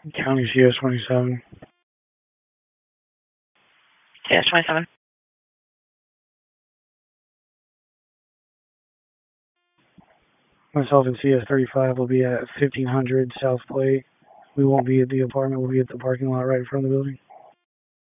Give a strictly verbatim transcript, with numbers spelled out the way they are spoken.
County C S twenty-seven. C S twenty-seven. Myself and C S thirty-five will be at fifteen hundred South Plate. We won't be at the apartment. We'll be at the parking lot right in front of the building.